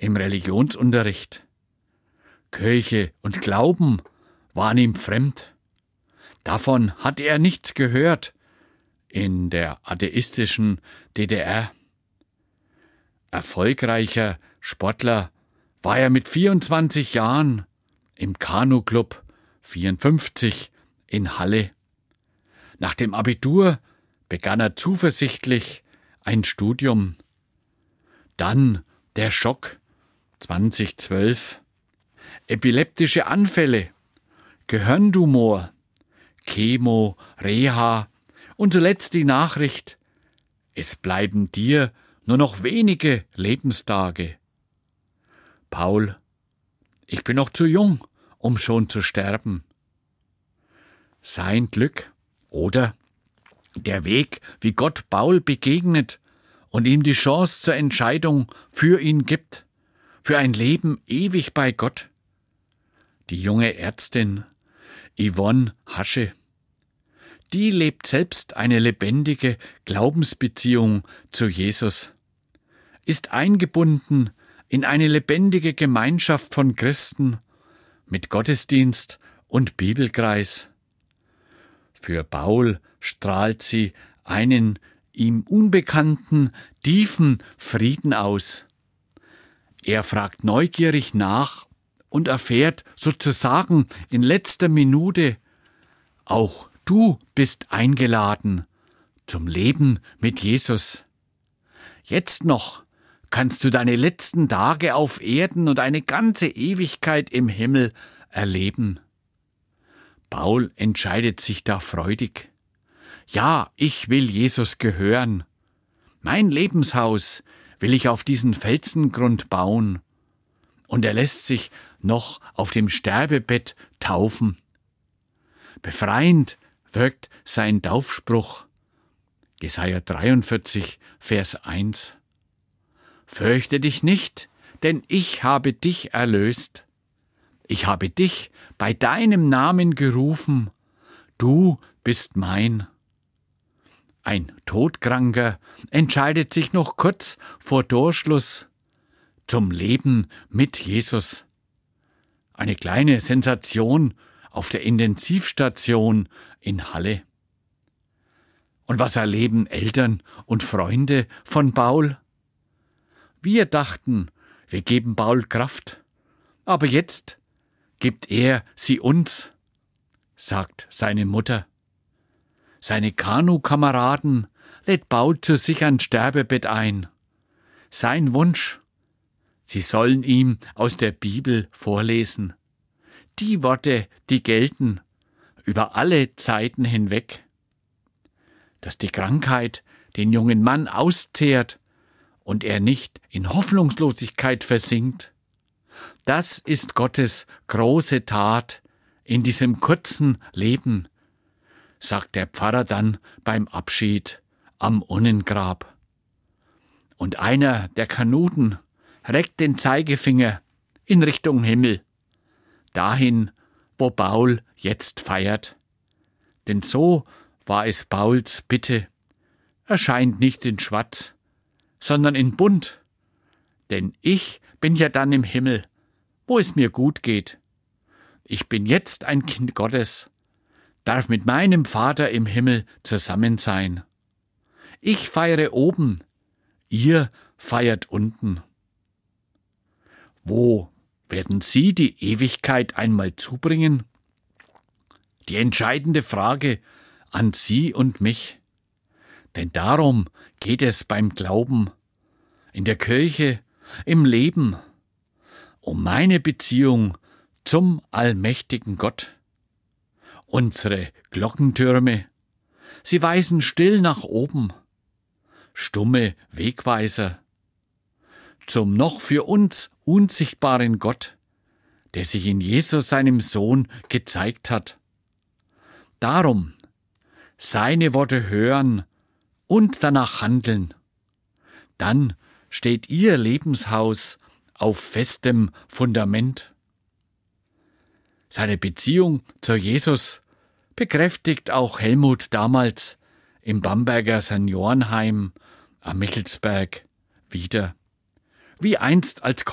im Religionsunterricht. Kirche und Glauben waren ihm fremd. Davon hatte er nichts gehört in der atheistischen DDR. Erfolgreicher Sportler war er mit 24 Jahren im Kanu-Club 54 in Halle. Nach dem Abitur begann er zuversichtlich ein Studium. Dann der Schock 2012. Epileptische Anfälle, Gehirntumor, Chemo, Reha und zuletzt die Nachricht: Es bleiben dir nur noch wenige Lebenstage. Paul: Ich bin noch zu jung, um schon zu sterben. Sein Glück oder der Weg, wie Gott Paul begegnet und ihm die Chance zur Entscheidung für ihn gibt, für ein Leben ewig bei Gott. Die junge Ärztin Yvonne Hasche, die lebt selbst eine lebendige Glaubensbeziehung zu Jesus, ist eingebunden in eine lebendige Gemeinschaft von Christen mit Gottesdienst und Bibelkreis. Für Paul strahlt sie einen ihm unbekannten, tiefen Frieden aus. Er fragt neugierig nach und erfährt sozusagen in letzter Minute: Auch du bist eingeladen zum Leben mit Jesus. Jetzt noch kannst du deine letzten Tage auf Erden und eine ganze Ewigkeit im Himmel erleben. Paul entscheidet sich da freudig. Ja, ich will Jesus gehören. Mein Lebenshaus will ich auf diesen Felsengrund bauen. Und er lässt sich noch auf dem Sterbebett taufen. Befreiend wirkt sein Taufspruch. Jesaja 43, Vers 1. Fürchte dich nicht, denn ich habe dich erlöst. Ich habe dich bei deinem Namen gerufen. Du bist mein. Ein Todkranker entscheidet sich noch kurz vor Torschluss zum Leben mit Jesus. Eine kleine Sensation auf der Intensivstation in Halle. Und was erleben Eltern und Freunde von Paul? Wir dachten, wir geben Paul Kraft, aber jetzt gibt er sie uns, sagt seine Mutter. Seine Kanu-Kameraden lädt Paul zu sich ans Sterbebett ein. Sein Wunsch: Sie sollen ihm aus der Bibel vorlesen. Die Worte, die gelten über alle Zeiten hinweg. Dass die Krankheit den jungen Mann auszehrt und er nicht in Hoffnungslosigkeit versinkt, das ist Gottes große Tat in diesem kurzen Leben, sagt der Pfarrer dann beim Abschied am Urnengrab. Und einer der Kanuten reckt den Zeigefinger in Richtung Himmel, dahin, wo Paul jetzt feiert. Denn so war es Pauls Bitte: Erscheint nicht in Schwarz, sondern in Bunt, denn ich bin ja dann im Himmel, wo es mir gut geht. Ich bin jetzt ein Kind Gottes, darf mit meinem Vater im Himmel zusammen sein. Ich feiere oben, ihr feiert unten. Wo werden Sie die Ewigkeit einmal zubringen? Die entscheidende Frage an Sie und mich. Denn darum geht es beim Glauben, in der Kirche, im Leben, um meine Beziehung zum allmächtigen Gott. Unsere Glockentürme, sie weisen still nach oben, stumme Wegweiser, zum noch für uns unsichtbaren Gott, der sich in Jesus, seinem Sohn, gezeigt hat. Darum seine Worte hören und danach handeln. Dann steht Ihr Lebenshaus auf festem Fundament. Seine Beziehung zu Jesus bekräftigt auch Helmut damals im Bamberger Seniorenheim am Michelsberg wieder. Wie einst als